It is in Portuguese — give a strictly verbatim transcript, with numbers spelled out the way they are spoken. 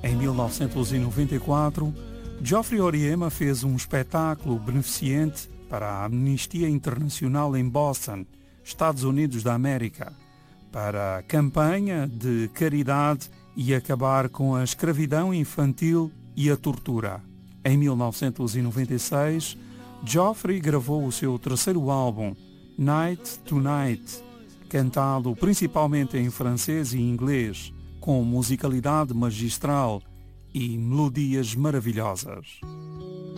Em mil novecentos e noventa e quatro, Geoffrey Oryema fez um espetáculo beneficente para a Amnistia Internacional em Boston, Estados Unidos da América, para a campanha de caridade e acabar com a escravidão infantil e a tortura. Em mil novecentos e noventa e seis, Geoffrey gravou o seu terceiro álbum, Night to Night, cantado principalmente em francês e inglês, com musicalidade magistral e melodias maravilhosas.